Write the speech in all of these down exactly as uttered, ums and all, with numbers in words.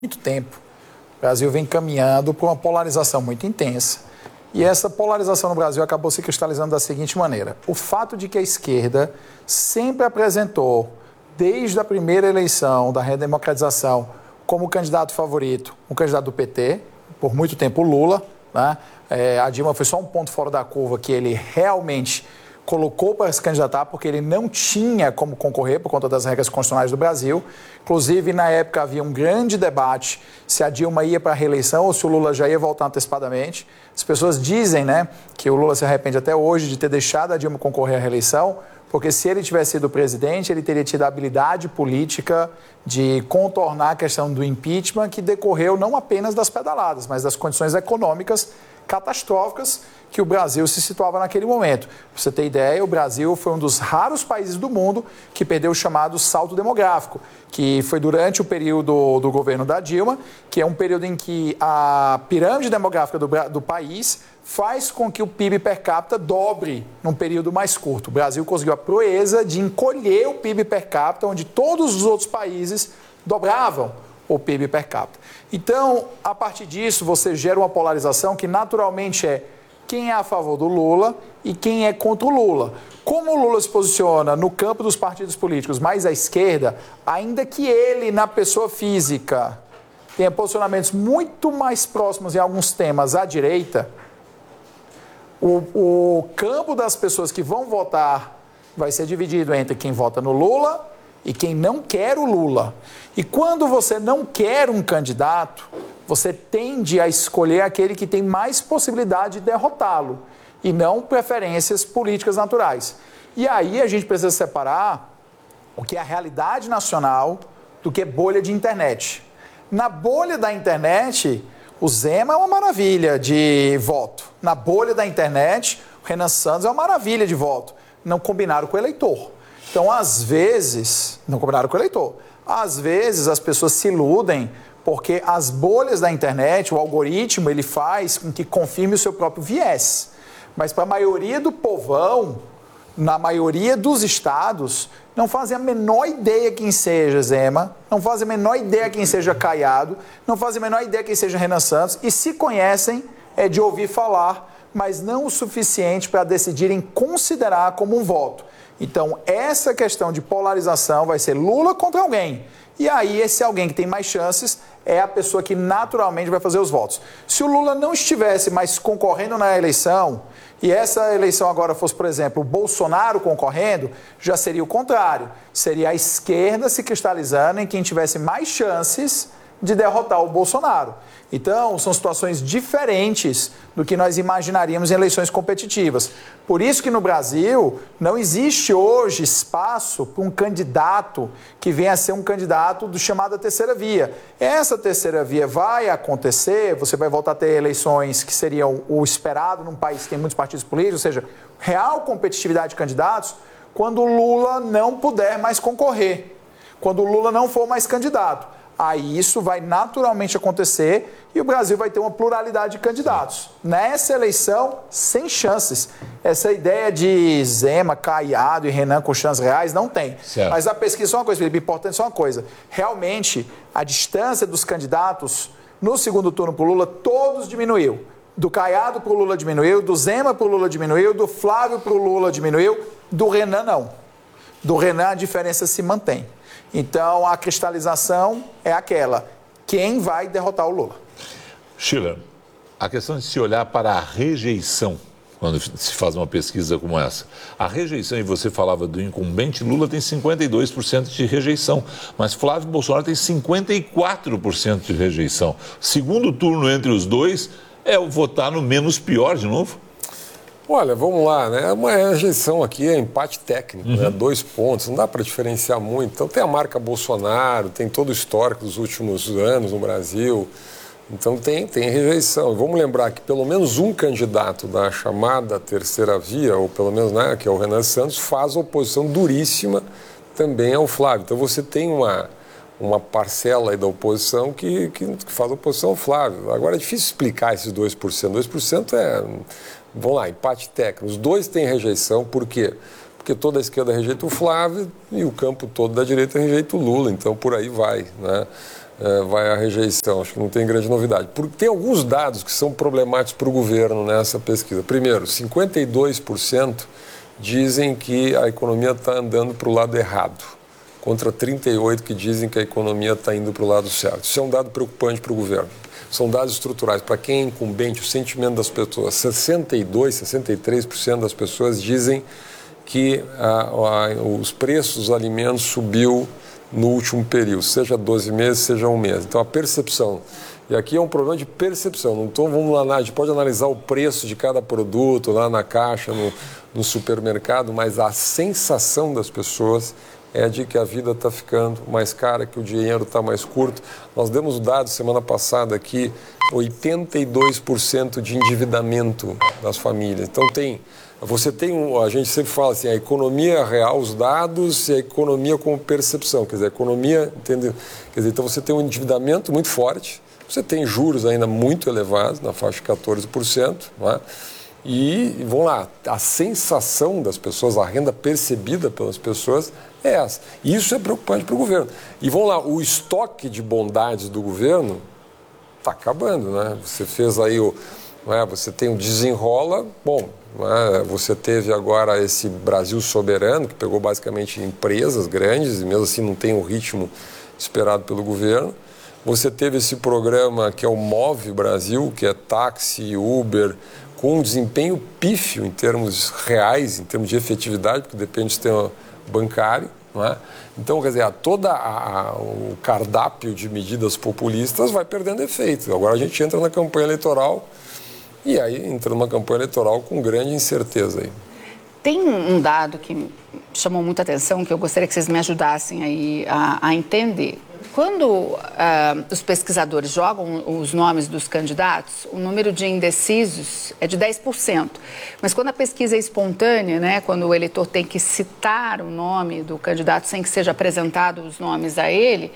muito tempo, o Brasil vem caminhando por uma polarização muito intensa. E essa polarização no Brasil acabou se cristalizando da seguinte maneira. O fato de que a esquerda sempre apresentou, desde a primeira eleição da redemocratização, como candidato favorito, um candidato do P T, por muito tempo o Lula, né? É, a Dilma foi só um ponto fora da curva que ele realmente colocou para se candidatar, porque ele não tinha como concorrer por conta das regras constitucionais do Brasil. Inclusive, na época, havia um grande debate se a Dilma ia para a reeleição ou se o Lula já ia voltar antecipadamente. As pessoas dizem, né, que o Lula se arrepende até hoje de ter deixado a Dilma concorrer à reeleição, porque se ele tivesse sido presidente, ele teria tido a habilidade política de contornar a questão do impeachment, que decorreu não apenas das pedaladas, mas das condições econômicas catastróficas que o Brasil se situava naquele momento. Para você ter ideia, o Brasil foi um dos raros países do mundo que perdeu o chamado salto demográfico, que foi durante o período do governo da Dilma, que é um período em que a pirâmide demográfica do, do país faz com que o P I B per capita dobre num período mais curto. O Brasil conseguiu a proeza de encolher o P I B per capita, onde todos os outros países dobravam o P I B per capita. Então, a partir disso, você gera uma polarização que naturalmente é quem é a favor do Lula e quem é contra o Lula. Como o Lula se posiciona no campo dos partidos políticos mais à esquerda, ainda que ele, na pessoa física, tenha posicionamentos muito mais próximos em alguns temas à direita, o, o campo das pessoas que vão votar vai ser dividido entre quem vota no Lula e quem não quer o Lula. E quando você não quer um candidato, você tende a escolher aquele que tem mais possibilidade de derrotá-lo, e não preferências políticas naturais. E aí a gente precisa separar o que é a realidade nacional do que é bolha de internet. Na bolha da internet, o Zema é uma maravilha de voto. Na bolha da internet, o Renan Santos é uma maravilha de voto. Não combinaram com o eleitor. Então, às vezes, não combinaram com o eleitor. Às vezes, as pessoas se iludem porque as bolhas da internet, o algoritmo, ele faz com que confirme o seu próprio viés. Mas para a maioria do povão, na maioria dos estados, não fazem a menor ideia quem seja Zema, não fazem a menor ideia quem seja Caiado, não fazem a menor ideia quem seja Renan Santos, e se conhecem é de ouvir falar, mas não o suficiente para decidirem considerar como um voto. Então, essa questão de polarização vai ser Lula contra alguém. E aí, esse alguém que tem mais chances é a pessoa que naturalmente vai fazer os votos. Se o Lula não estivesse mais concorrendo na eleição, e essa eleição agora fosse, por exemplo, o Bolsonaro concorrendo, já seria o contrário. Seria a esquerda se cristalizando em quem tivesse mais chances de derrotar o Bolsonaro. Então, são situações diferentes do que nós imaginaríamos em eleições competitivas. Por isso que no Brasil não existe hoje espaço para um candidato que venha a ser um candidato do chamado terceira via. Essa terceira via vai acontecer, você vai voltar a ter eleições que seriam o esperado num país que tem muitos partidos políticos, ou seja, real competitividade de candidatos, quando o Lula não puder mais concorrer, quando o Lula não for mais candidato. Aí isso vai naturalmente acontecer e o Brasil vai ter uma pluralidade de candidatos. Nessa eleição, sem chances. Essa ideia de Zema, Caiado e Renan com chances reais não tem. Certo. Mas a pesquisa, só uma coisa, Felipe, importante, só uma coisa. Realmente, a distância dos candidatos no segundo turno para o Lula, todos diminuiu. Do Caiado para o Lula diminuiu, do Zema para o Lula diminuiu, do Flávio para o Lula diminuiu, do Renan não. Do Renan a diferença se mantém. Então, a cristalização é aquela. Quem vai derrotar o Lula? Schiller, a questão de se olhar para a rejeição, quando se faz uma pesquisa como essa. A rejeição, e você falava do incumbente, Lula tem cinquenta e dois por cento de rejeição, mas Flávio Bolsonaro tem cinquenta e quatro por cento de rejeição. Segundo turno entre os dois é o votar no menos pior de novo? Olha, vamos lá, né? Uma rejeição aqui é empate técnico, uhum. né? Dois pontos, não dá para diferenciar muito. Então tem a marca Bolsonaro, tem todo o histórico dos últimos anos no Brasil, então tem, tem rejeição. Vamos lembrar que pelo menos um candidato da chamada terceira via, ou pelo menos, né, que é o Renan Santos, faz oposição duríssima também ao Flávio. Então você tem uma, uma parcela aí da oposição que, que, que faz oposição ao Flávio. Agora é difícil explicar esses dois por cento. dois por cento é... Vamos lá, empate técnico. Os dois têm rejeição, por quê? Porque toda a esquerda rejeita o Flávio e o campo todo da direita rejeita o Lula, então por aí vai, né? é, vai à rejeição. Acho que não tem grande novidade. Porque tem alguns dados que são problemáticos para o governo nessa pesquisa. Primeiro, cinquenta e dois por cento dizem que a economia está andando para o lado errado, contra trinta e oito por cento que dizem que a economia está indo para o lado certo. Isso é um dado preocupante para o governo. São dados estruturais. Para quem é incumbente, o sentimento das pessoas, sessenta e dois por cento, sessenta e três por cento das pessoas dizem que ah, ah, os preços dos alimentos subiu no último período, seja doze meses, seja um mês. Então, a percepção. E aqui é um problema de percepção. Não tô, vamos lá, a gente pode analisar o preço de cada produto lá na caixa, no, no supermercado, mas a sensação das pessoas é de que a vida está ficando mais cara, que o dinheiro está mais curto. Nós demos dados semana passada aqui, oitenta e dois por cento de endividamento das famílias. Então, tem... Você tem um, a gente sempre fala assim, a economia real, os dados e a economia com percepção. Quer dizer, a economia, entendeu? Quer dizer, então você tem um endividamento muito forte, você tem juros ainda muito elevados, na faixa de quatorze por cento, não é? E, vamos lá, a sensação das pessoas, a renda percebida pelas pessoas é essa. E isso é preocupante para o governo. E, vamos lá, o estoque de bondades do governo está acabando, né? Você fez aí o... Não é? Você tem o desenrola, bom, não é? Você teve agora esse Brasil soberano, que pegou basicamente empresas grandes, e mesmo assim não tem o ritmo esperado pelo governo. Você teve esse programa que é o Move Brasil, que é táxi, Uber, com um desempenho pífio em termos reais, em termos de efetividade, porque depende do sistema bancário. Não é? Então, quer dizer, todo o cardápio de medidas populistas vai perdendo efeito. Agora a gente entra na campanha eleitoral e aí entra numa campanha eleitoral com grande incerteza aí. Tem um dado que chamou muita atenção, que eu gostaria que vocês me ajudassem aí a, a entender. Quando uh, os pesquisadores jogam os nomes dos candidatos, o número de indecisos é de dez por cento. Mas quando a pesquisa é espontânea, né, quando o eleitor tem que citar o nome do candidato sem que seja apresentado os nomes a ele,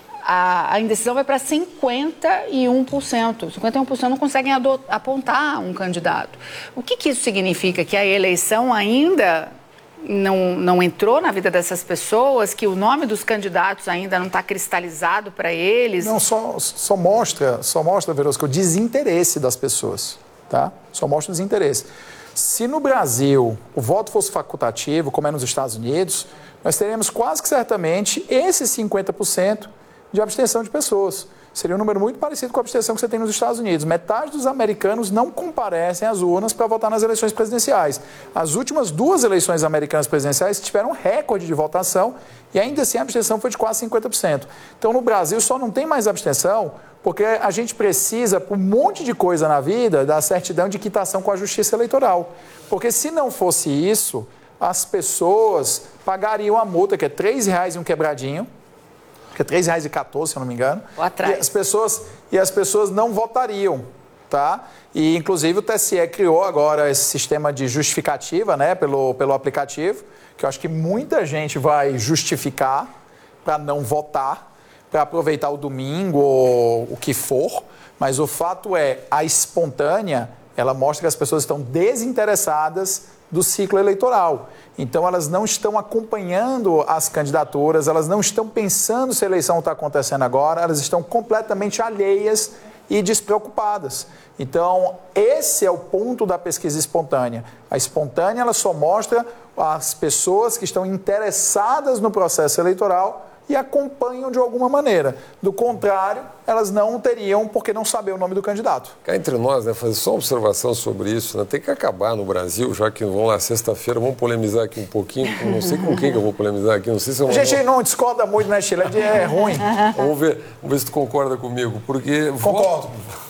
a, a indecisão vai para cinquenta e um por cento. cinquenta e um por cento não conseguem apontar um candidato. O que, que isso significa? Que a eleição ainda não, não entrou na vida dessas pessoas, que o nome dos candidatos ainda não está cristalizado para eles? Não, só, só mostra, só mostra, Verosco, o desinteresse das pessoas, tá? Só mostra o desinteresse. Se no Brasil o voto fosse facultativo, como é nos Estados Unidos, nós teríamos quase que certamente esses cinquenta por cento de abstenção de pessoas. Seria um número muito parecido com a abstenção que você tem nos Estados Unidos. Metade dos americanos não comparecem às urnas para votar nas eleições presidenciais. As últimas duas eleições americanas presidenciais tiveram um recorde de votação e ainda assim a abstenção foi de quase cinquenta por cento. Então no Brasil só não tem mais abstenção porque a gente precisa, por um monte de coisa na vida, da certidão de quitação com a Justiça Eleitoral. Porque se não fosse isso, as pessoas pagariam a multa, que é três reais e um quebradinho, que é três reais e quatorze, se eu não me engano. Ou atrás. E as pessoas, e as pessoas não votariam, tá? E, inclusive, o T S E criou agora esse sistema de justificativa, né, pelo, pelo aplicativo, que eu acho que muita gente vai justificar para não votar, para aproveitar o domingo ou o que for, mas o fato é, a espontânea, ela mostra que as pessoas estão desinteressadas do ciclo eleitoral. Então, elas não estão acompanhando as candidaturas, elas não estão pensando se a eleição está acontecendo agora, elas estão completamente alheias e despreocupadas. Então, esse é o ponto da pesquisa espontânea. A espontânea, ela só mostra as pessoas que estão interessadas no processo eleitoral e acompanham de alguma maneira. Do contrário, elas não teriam, porque não sabem o nome do candidato. Cá entre nós, né, fazer só uma observação sobre isso, né, tem que acabar no Brasil, já que vamos lá, sexta-feira, vamos polemizar aqui um pouquinho, não sei com quem que eu vou polemizar aqui, não sei se... Eu a gente vou... não discorda muito, né, Sheila? É ruim. Vamos ver, vamos ver se tu concorda comigo, porque... Concordo.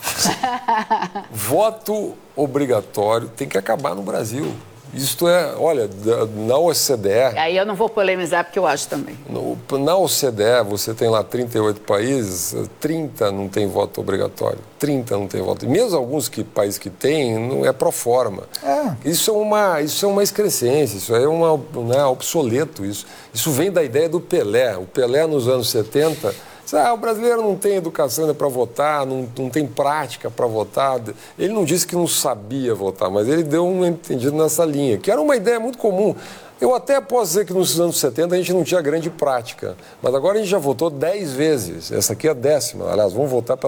Voto, voto obrigatório tem que acabar no Brasil. Isto é, olha, na O C D E... Aí eu não vou polemizar, porque eu acho também. No, na O C D E, você tem lá trinta e oito países, trinta não tem voto obrigatório, trinta não tem voto. E mesmo alguns que, países que têm, não é pro forma. É. Isso, é uma, isso é uma excrescência, isso é uma, né, obsoleto. Isso. isso vem da ideia do Pelé. O Pelé, nos anos setenta... Ah, o brasileiro não tem educação para votar, não, não tem prática para votar. Ele não disse que não sabia votar, mas ele deu um entendido nessa linha, que era uma ideia muito comum. Eu até posso dizer que nos anos setenta a gente não tinha grande prática, mas agora a gente já votou dez vezes. Essa aqui é a décima. Aliás, vamos votar pela